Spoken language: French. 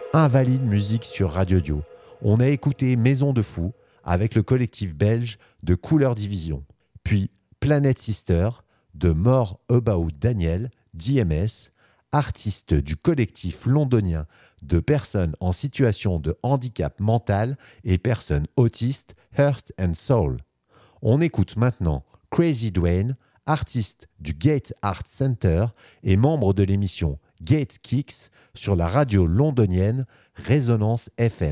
Invalide Musique sur Radio Dio. On a écouté Maison de Fou avec le collectif belge de Couleur Division. Puis Planet Sister de More About Daniel, DMS, artiste du collectif londonien de personnes en situation de handicap mental et personnes autistes Heart and Soul. On écoute maintenant Crazy Dwayne, artiste du Gate Art Center et membre de l'émission Gate Kicks sur la radio londonienne Résonance FM.